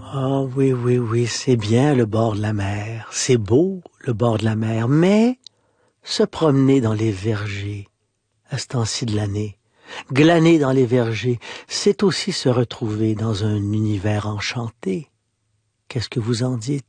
Ah oui, oui, oui, c'est bien le bord de la mer, c'est beau le bord de la mer, mais se promener dans les vergers, à ce temps-ci de l'année, glaner dans les vergers, c'est aussi se retrouver dans un univers enchanté. Qu'est-ce que vous en dites?